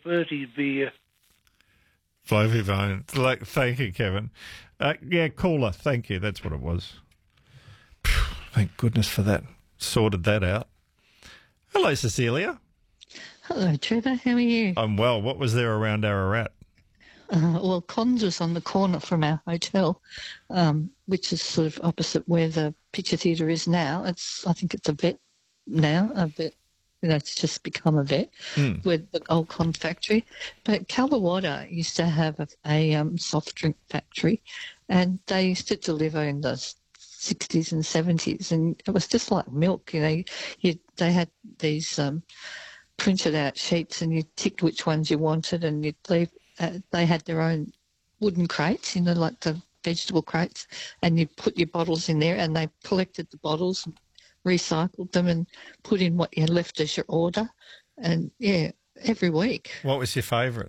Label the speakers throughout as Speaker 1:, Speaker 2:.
Speaker 1: 30 beer.
Speaker 2: Fluffy bone. Thank you, Kevin. Yeah, cooler. Thank you. That's what it was. Thank goodness for that. Sorted that out. Hello, Cecilia.
Speaker 3: Hello, Trevor. How are you?
Speaker 2: I'm well. What was there around Ararat?
Speaker 3: Well, Cons was on the corner from our hotel, which is sort of opposite where the picture theatre is now. I think it's a vet now, a vet. It's just become a vet with the old Con factory. But Kallawatta used to have a soft drink factory, and they used to deliver in the 60s and 70s, and it was just like milk. They had these printed out sheets, and you ticked which ones you wanted, and you'd leave. They had their own wooden crates, like the vegetable crates, and you put your bottles in there, and they collected the bottles, recycled them, and put in what you left as your order. And, yeah, every week.
Speaker 2: What was your favourite?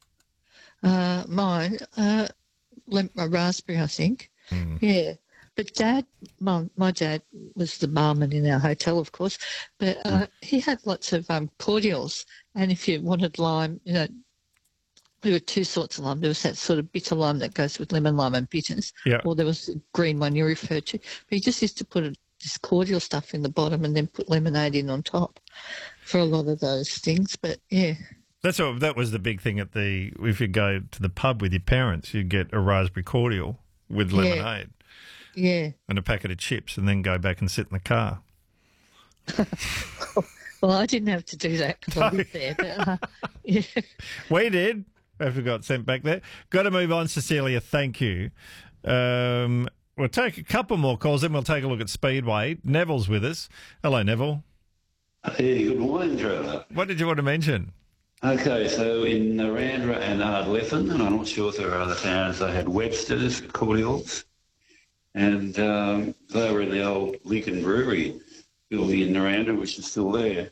Speaker 3: Mine, raspberry, I think. Yeah. But Dad, my dad was the barman in our hotel, of course, but he had lots of cordials, and if you wanted lime, there were two sorts of lime. There was that sort of bitter lime that goes with lemon, lime and bitters, or there was the green one you referred to. But he just used to put this cordial stuff in the bottom and then put lemonade in on top for a lot of those things. But, yeah.
Speaker 2: That was the big thing if you go to the pub with your parents, you get a raspberry cordial with lemonade.
Speaker 3: Yeah.
Speaker 2: And a packet of chips, and then go back and sit in the car.
Speaker 3: Well, I didn't have to do that because I lived there. But, yeah.
Speaker 2: We did. After we got sent back there. Got to move on, Cecilia. Thank you. We'll take a couple more calls, then we'll take a look at Speedway. Neville's with us. Hello, Neville.
Speaker 4: Hey, good morning, Trevor.
Speaker 2: What did you want to mention?
Speaker 4: Okay, so in Narandra and Ardlethan, and I'm not sure if there are other towns, they had Webster's cordials, and they were in the old Lincoln Brewery building in Narandra, which is still there.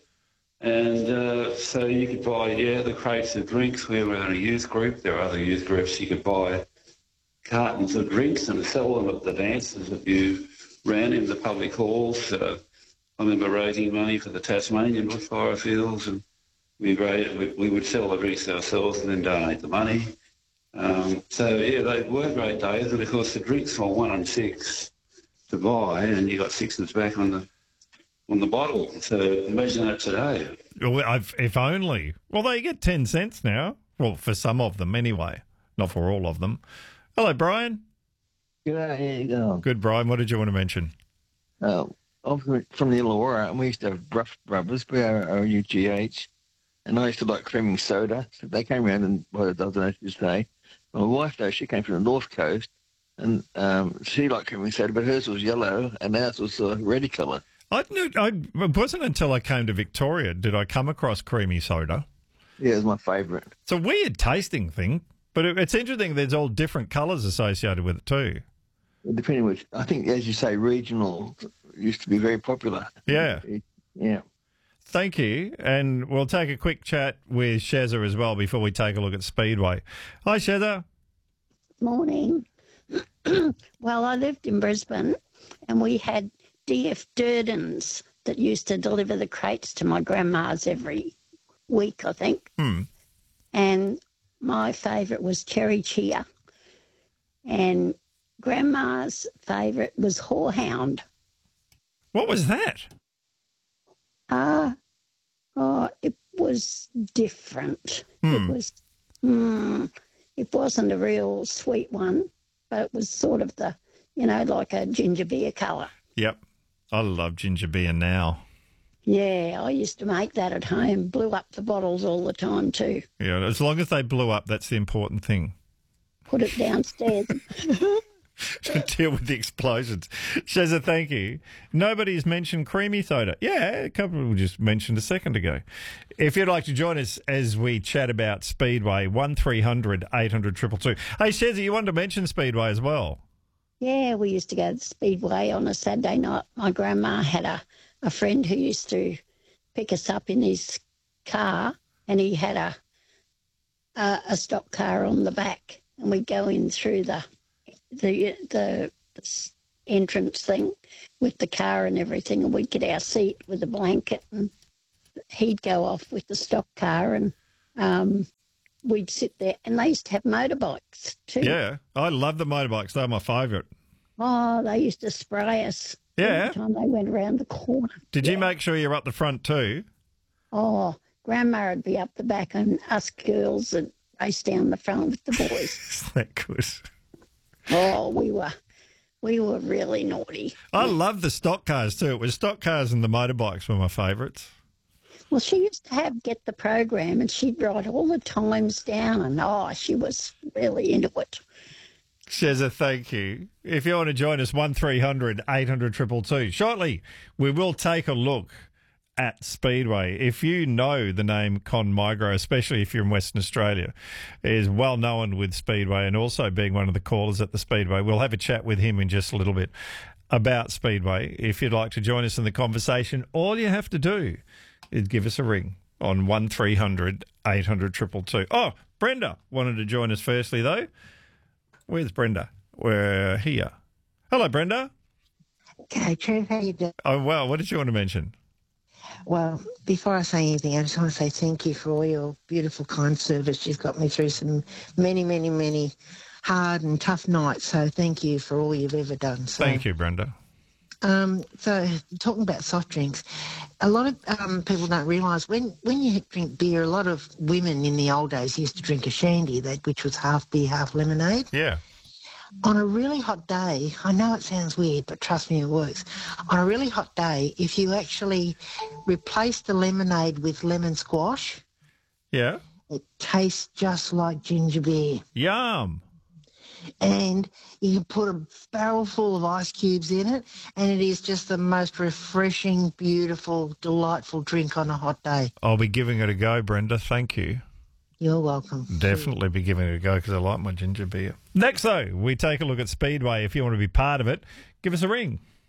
Speaker 4: And so you could buy, the crates of drinks. We were in a youth group. There are other youth groups. You could buy cartons of drinks and sell them at the dances that you ran in the public halls. I remember raising money for the Tasmanian bushfire fields, and we would sell the drinks ourselves and then donate the money. They were great days. And, of course, the drinks were 1 and 6 to buy, and you got sixes back on the bottle. So imagine that today.
Speaker 2: Well, if only. Well, they get 10 cents now. Well, for some of them anyway. Not for all of them. Hello, Brian.
Speaker 5: G'day, how you going?
Speaker 2: Good, Brian. What did you want to mention?
Speaker 5: I'm from the Illawarra, and we used to have Rough Brothers, BROUGH, and I used to like creaming soda. So they came around and bought a dozen each this day. My wife, though, she came from the North Coast, and she liked creaming soda, but hers was yellow, and ours was reddy colour.
Speaker 2: It wasn't until I came to Victoria did I come across creamy soda.
Speaker 5: Yeah, it was my favourite.
Speaker 2: It's a weird tasting thing, but it's interesting there's all different colours associated with it too.
Speaker 5: Depending which, I think, as you say, regional used to be very popular.
Speaker 2: Yeah.
Speaker 5: Yeah.
Speaker 2: Thank you, and we'll take a quick chat with Shezza as well before we take a look at Speedway. Hi, Shezza.
Speaker 6: Morning. Well, I lived in Brisbane, and we had D.F. Durdens that used to deliver the crates to my grandma's every week, I think. And my favourite was Cherry Cheer. And Grandma's favourite was Horehound.
Speaker 2: What was that?
Speaker 6: It was different. It wasn't a real sweet one, but it was sort of like a ginger beer colour.
Speaker 2: Yep. I love ginger beer now.
Speaker 6: Yeah, I used to make that at home, blew up the bottles all the time too.
Speaker 2: Yeah, as long as they blew up, that's the important thing.
Speaker 6: Put it downstairs.
Speaker 2: Deal with the explosions. Shezza, thank you. Nobody's mentioned creamy soda. Yeah, a couple we just mentioned a second ago. If you'd like to join us as we chat about Speedway, 1300 800 222. Hey, Shezza, you wanted to mention Speedway as well.
Speaker 6: Yeah, we used to go to Speedway on a Saturday night. My grandma had a friend who used to pick us up in his car, and he had a stock car on the back, and we'd go in through the entrance thing with the car and everything, and we'd get our seat with a blanket, and he'd go off with the stock car, and we'd sit there, and they used to have motorbikes too.
Speaker 2: Yeah, I love the motorbikes. They're my favourite.
Speaker 6: Oh, they used to spray us
Speaker 2: Yeah.
Speaker 6: every time they went around the corner.
Speaker 2: Did you make sure you're up the front too?
Speaker 6: Oh, Grandma would be up the back, and us girls would race down the front with the boys.
Speaker 2: Isn't that good?
Speaker 6: Oh, we were really naughty.
Speaker 2: I love the stock cars too. It was stock cars and the motorbikes were my favourites.
Speaker 6: Well, she used to get the program, and she'd write all the times down, and she was really into it.
Speaker 2: Shezza, thank you. If you want to join us, 1300 800 222. Shortly, we will take a look at Speedway. If you know the name Con Migro, especially if you're in Western Australia, is well known with Speedway and also being one of the callers at the Speedway. We'll have a chat with him in just a little bit about Speedway. If you'd like to join us in the conversation, all you have to do is give us a ring on 1300 800 222. Oh, Brenda wanted to join us firstly, though. Where's Brenda? We're here. Hello, Brenda.
Speaker 1: Okay, Trev, how you doing?
Speaker 2: Oh, well, what did you want to mention?
Speaker 1: Well, before I say anything, I just want to say thank you for all your beautiful, kind service. You've got me through some many hard and tough nights, so thank you for all you've ever done. So,
Speaker 2: Thank you, Brenda.
Speaker 1: So, talking about soft drinks, a lot of people don't realise when you drink beer, a lot of women in the old days used to drink a shandy, which was half beer, half lemonade.
Speaker 2: Yeah.
Speaker 1: On a really hot day, I know it sounds weird, but trust me, it works. On a really hot day, if you actually replace the lemonade with lemon squash,
Speaker 2: Yeah.
Speaker 1: it tastes just like ginger beer.
Speaker 2: Yum.
Speaker 1: And you can put a barrel full of ice cubes in it, and it is just the most refreshing, beautiful, delightful drink on a hot day.
Speaker 2: I'll be giving it a go, Brenda. Thank you.
Speaker 1: You're welcome.
Speaker 2: Definitely be giving it a go because I like my ginger beer. Next, though, we take a look at Speedway. If you want to be part of it, give us a ring.